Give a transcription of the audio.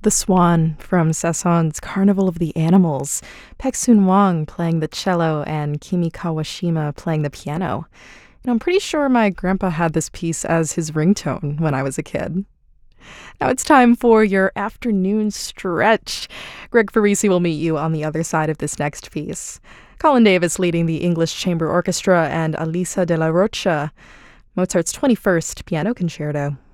The Swan from Sasson's Carnival of the Animals, Paek Soon Wong playing the cello and Kimi Kawashima playing the piano. I'm pretty sure my grandpa had this piece as his ringtone when I was a kid. Now it's time for your afternoon stretch. Greg Farisi will meet you on the other side of this next piece. Colin Davis leading the English Chamber Orchestra and Alisa de la Rocha, Mozart's 21st Piano Concerto.